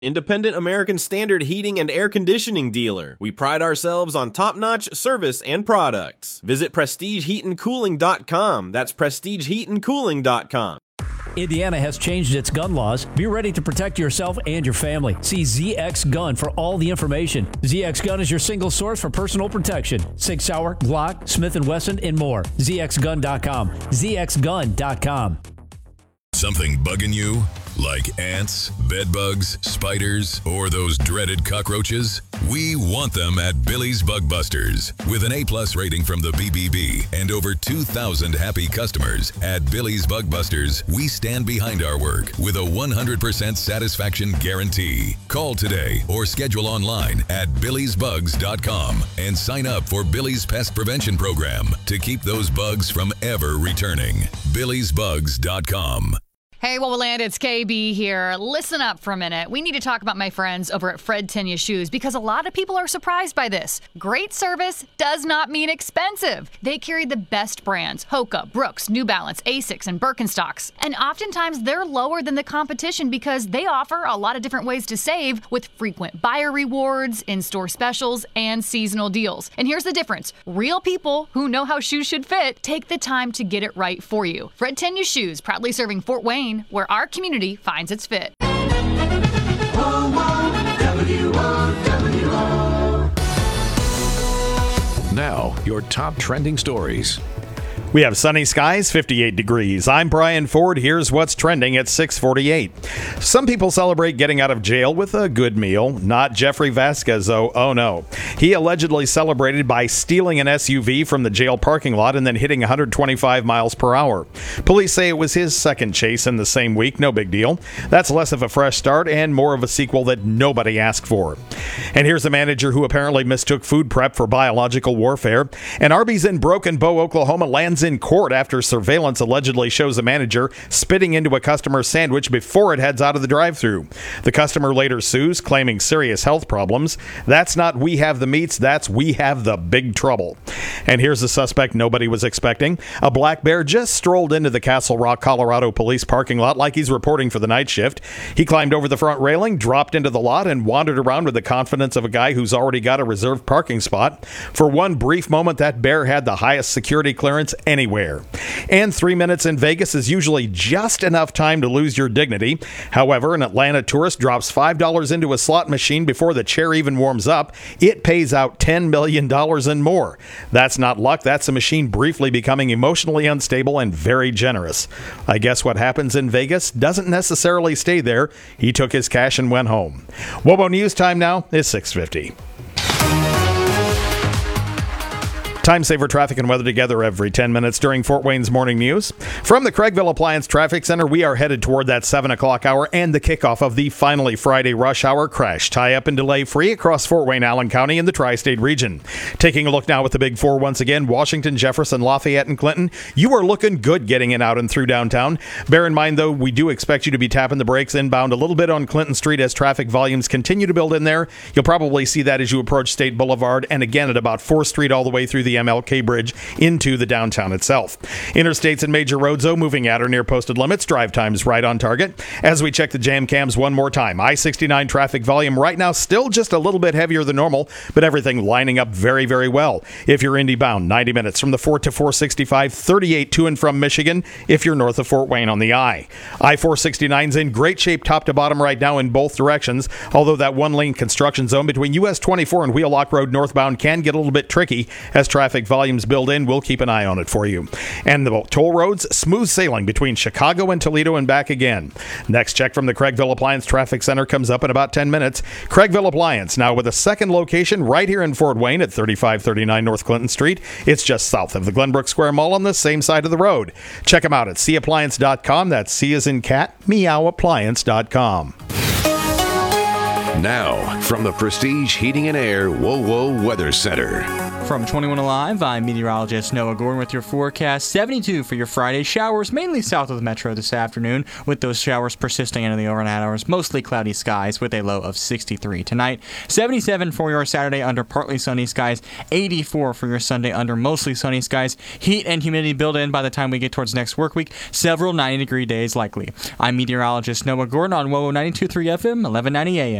Independent American Standard Heating and Air Conditioning dealer. We pride ourselves on top-notch service and products. Visit PrestigeHeatandCooling.com. That's PrestigeHeatandCooling.com. Indiana has changed its gun laws. Be ready to protect yourself and your family. See ZX Gun for all the information. ZX Gun is your single source for personal protection. Sig Sauer, Glock, Smith & Wesson, and more. ZXGun.com. ZXGun.com. Something bugging you? Like ants, bedbugs, spiders, or those dreaded cockroaches? We want them at Billy's Bug Busters. With an A+ rating from the BBB and over 2,000 happy customers, at Billy's Bug Busters, we stand behind our work with a 100% satisfaction guarantee. Call today or schedule online at billysbugs.com and sign up for Billy's Pest Prevention Program to keep those bugs from ever returning. billysbugs.com. Hey, Wowoland, it's KB here. Listen up for a minute. We need to talk about my friends over at Fred Tenya Shoes because a lot of people are surprised by this. Great service does not mean expensive. They carry the best brands: Hoka, Brooks, New Balance, Asics, and Birkenstocks. And oftentimes they're lower than the competition because they offer a lot of different ways to save with frequent buyer rewards, in-store specials, and seasonal deals. And here's the difference. Real people who know how shoes should fit take the time to get it right for you. Fred Tenya Shoes, proudly serving Fort Wayne, where our community finds its fit. Now, your top trending stories. We have sunny skies, 58 degrees. I'm Brian Ford. Here's what's trending at 6:48. Some people celebrate getting out of jail with a good meal. Not Jeffrey Vasquez, though. Oh, no. He allegedly celebrated by stealing an SUV from the jail parking lot and then hitting 125 miles per hour. Police say it was his second chase in the same week. No big deal. That's less of a fresh start and more of a sequel that nobody asked for. And here's a manager who apparently mistook food prep for biological warfare. An Arby's in Broken Bow, Oklahoma lands in court after surveillance allegedly shows a manager spitting into a customer's sandwich before it heads out of the drive-thru. The customer later sues, claiming serious health problems. That's not "we have the meats," that's "we have the big trouble." And here's a suspect nobody was expecting. A black bear just strolled into the Castle Rock, Colorado police parking lot like he's reporting for the night shift. He climbed over the front railing, dropped into the lot, and wandered around with the confidence of a guy who's already got a reserved parking spot. For one brief moment, that bear had the highest security clearance anywhere. And 3 minutes in Vegas is usually just enough time to lose your dignity. However, an Atlanta tourist drops $5 into a slot machine before the chair even warms up. It pays out $10 million and more. That's not luck. That's a machine briefly becoming emotionally unstable and very generous. I guess what happens in Vegas doesn't necessarily stay there. He took his cash and went home. Wobo News time now is 6:50. Time saver traffic and weather together every 10 minutes during Fort Wayne's morning news. From the Craigville Appliance Traffic Center, we are headed toward that 7 o'clock hour and the kickoff of the finally Friday rush hour crash. Tie up and delay free across Fort Wayne, Allen County, and the tri-state region. Taking a look now at the Big Four once again, Washington, Jefferson, Lafayette, and Clinton. You are looking good getting in, out, and through downtown. Bear in mind, though, we do expect you to be tapping the brakes inbound a little bit on Clinton Street as traffic volumes continue to build in there. You'll probably see that as you approach State Boulevard and again at about 4th Street all the way through the MLK Bridge into the downtown itself. Interstates and major roads, though, moving at or near posted limits. Drive times right on target. As we check the jam cams one more time, I-69 traffic volume right now still just a little bit heavier than normal, but everything lining up very, very well. If you're Indy bound, 90 minutes from the 4 to 465, 38 to and from Michigan if you're north of Fort Wayne on the I. I-469's in great shape top to bottom right now in both directions, although that one-lane construction zone between US 24 and Wheelock Road northbound can get a little bit tricky as traffic volumes build in. We'll keep an eye on it for you. And the toll roads, smooth sailing between Chicago and Toledo and back again. Next check from the Craigville Appliance Traffic Center comes up in about 10 minutes. Craigville Appliance, now with a second location right here in Fort Wayne at 3539 North Clinton Street. It's just south of the Glenbrook Square Mall on the same side of the road. Check them out at cappliance.com. That's C as in cat, meowappliance.com. Now, from the Prestige Heating and Air WoWo Weather Center. From 21 Alive, I'm meteorologist Noah Gordon with your forecast. 72 for your Friday. Showers mainly south of the metro this afternoon, with those showers persisting into the overnight hours. Mostly cloudy skies with a low of 63 tonight. 77 for your Saturday under partly sunny skies. 84 for your Sunday under mostly sunny skies. Heat and humidity build in by the time we get towards next work week. Several 90-degree days likely. I'm meteorologist Noah Gordon on WoWo 92.3 FM, 1190 AM.